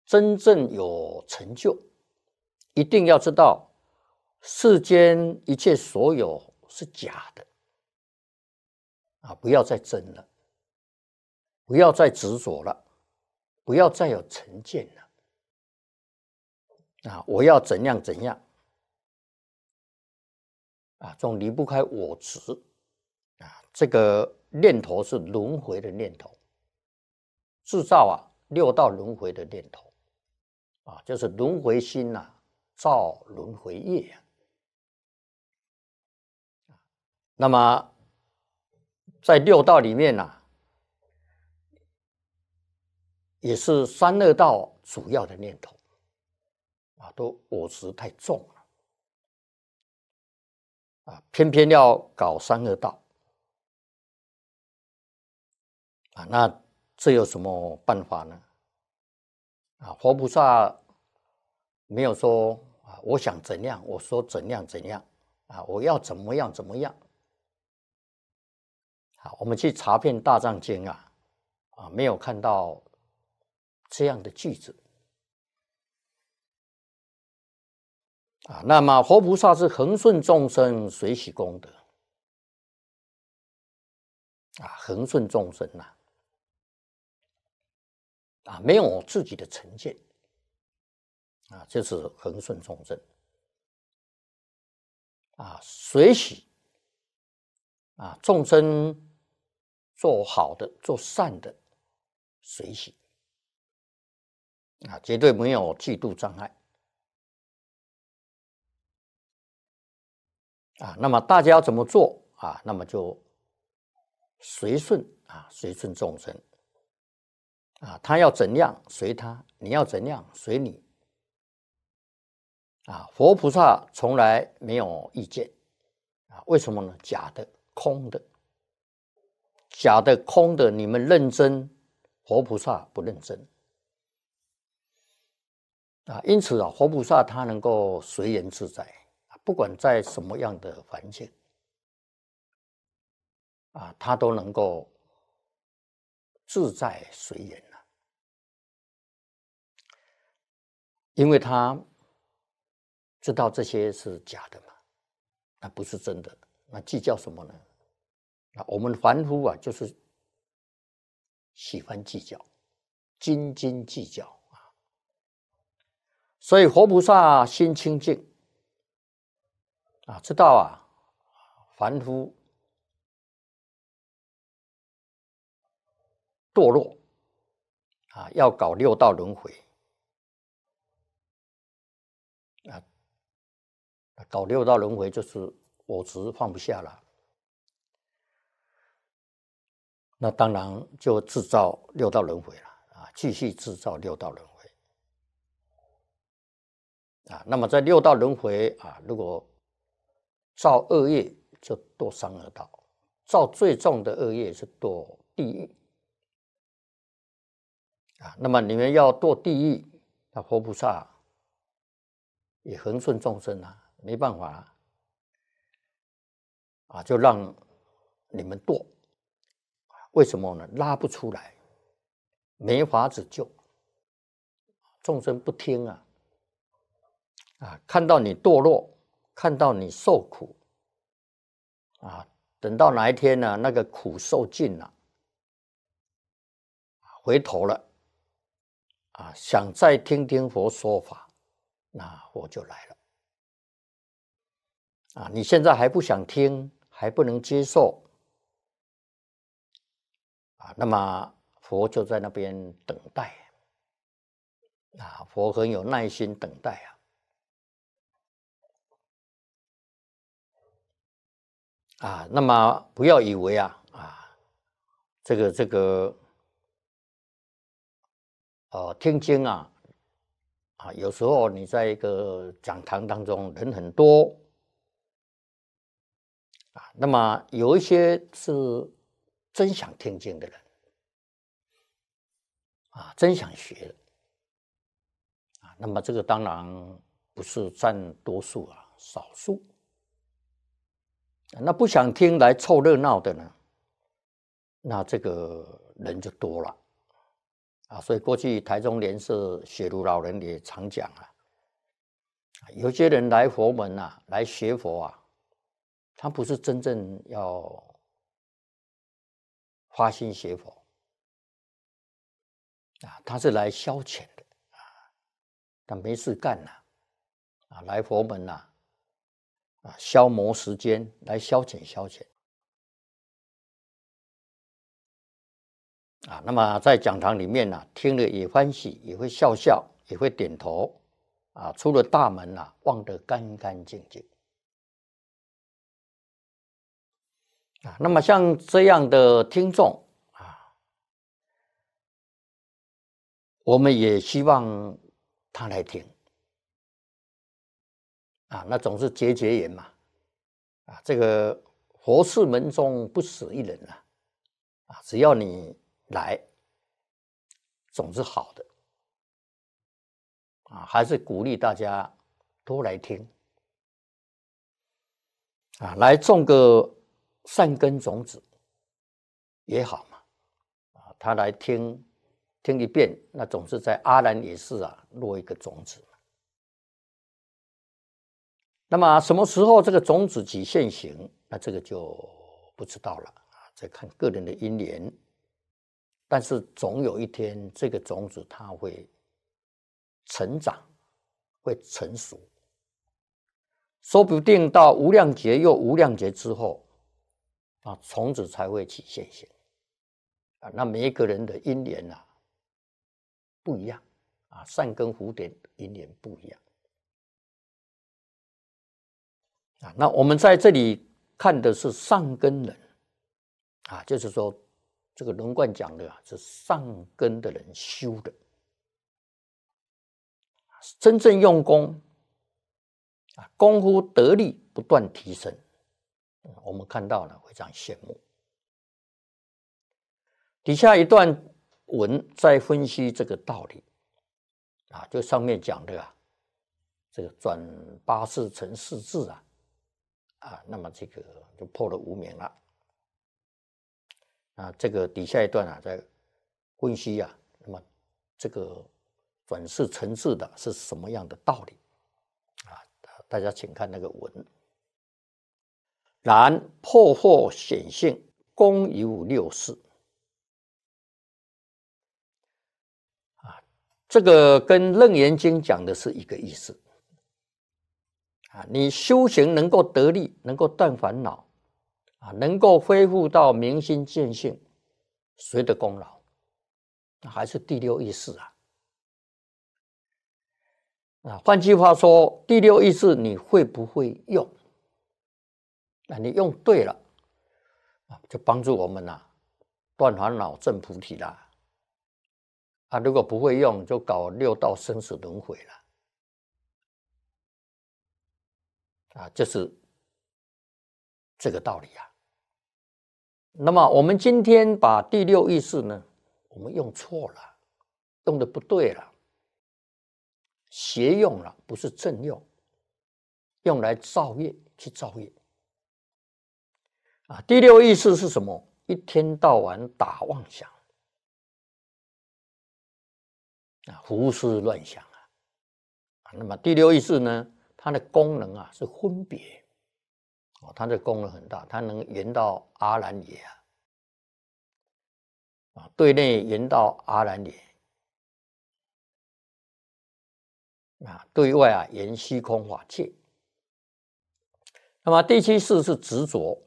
真正有成就，一定要知道世间一切所有是假的不要再争了，不要再执着了，不要再有成见了我要怎样怎样总离不开我执这个念头是轮回的念头，制造六道轮回的念头就是轮回心造轮回业那么在六道里面也是三恶道主要的念头都我执太重了偏偏要搞三恶道那这有什么办法呢？佛菩萨没有说我想怎样，我说怎样怎样我要怎么样怎么样。我们去查遍大藏经没有看到这样的句子那么佛菩萨是恒顺众生，随喜功德恒顺众生没有自己的成见就是恒顺众生随喜众生做好的做善的随喜绝对没有嫉妒障碍那么大家要怎么做那么就随顺随顺众生他要怎样随他，你要怎样随你佛菩萨从来没有意见为什么呢？假的空的，假的空的你们认真，佛菩萨不认真因此佛菩萨他能够随缘自在不管在什么样的环境他都能够自在随缘因为他知道这些是假的嘛，那不是真的，那计较什么呢？我们凡夫就是喜欢计较，斤斤计较所以佛菩萨心清净知道凡夫堕落要搞六道轮回搞六道轮回就是我执放不下了，那当然就制造六道轮回了继续制造六道轮回那么在六道轮回如果造恶业就堕三恶道，造最重的恶业是堕地狱那么你们要堕地狱，那佛菩萨也恒顺众生没办法就让你们堕，为什么呢？拉不出来，没法子救，众生不听看到你堕落，看到你受苦等到哪一天呢那个苦受尽了回头了想再听听佛说法，那佛就来了你现在还不想听，还不能接受那么佛就在那边等待佛很有耐心等待那么不要以为这个听经有时候你在一个讲堂当中人很多那么有一些是真想听经的人真想学的那么这个当然不是占多数少数那不想听来凑热闹的呢，那这个人就多了所以过去台中莲社雪庐老人也常讲有些人来佛门来学佛他不是真正要发心学佛他是来消遣的他没事干来佛门消磨时间，来消遣消遣那么在讲堂里面听了也欢喜，也会笑笑，也会点头出了大门忘得干干净净那么像这样的听众我们也希望他来听那总是结缘嘛这个佛事门中不死一人只要你来总是好的还是鼓励大家多来听来种个善根种子也好嘛他来听一遍，那总是在阿兰也是落一个种子那么什么时候这个种子起现行，那这个就不知道了再看个人的因缘，但是总有一天这个种子它会成长，会成熟，说不定到无量劫又无量劫之后种子才会起现行那每一个人的因缘不一样善根福德因缘不一样那我们在这里看的是上根人就是说这个轮贯讲的是上根的人修的真正用功功夫得力不断提升我们看到了非常羡慕底下一段文在分析这个道理就上面讲的这个转八事成四智那么这个就破了无明了这个底下一段在分析那么这个转世成智的是什么样的道理大家请看那个文然破惑显性功有六事这个跟楞严经讲的是一个意思你修行能够得力，能够断烦恼能够恢复到明心见性，谁的功劳？还是第六意识换句话说，第六意识你会不会用？你用对了就帮助我们断烦恼证菩提啦如果不会用，就搞六道生死轮回了就是这个道理那么我们今天把第六意识呢，我们用错了，用的不对了，邪用了，不是正用，用来造业，去造业第六意识是什么？一天到晚打妄想胡思乱想那么第六意识呢，它的功能是分别它的功能很大，它能延到阿兰耶对内延到阿兰耶对外延虚空法界。那么第七识是执着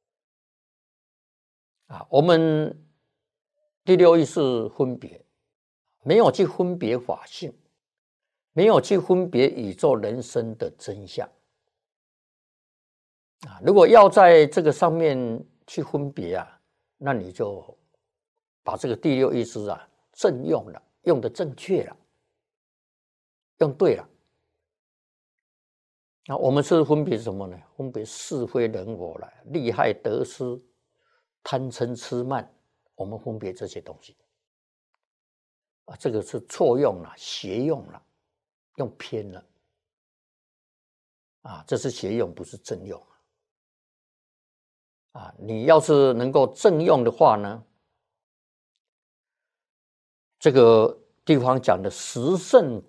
我们第六意识分别，没有去分别法性，没有去分别宇宙人生的真相如果要在这个上面去分别那你就把这个第六意识正用了，用的正确了，用对了我们是分别什么呢？分别是非人我了，利害得失，贪嗔痴慢，我们分别这些东西这个是错用了，邪用了，用偏了这是邪用，不是正用你要是能够正用的话呢， 这个地方讲的十胜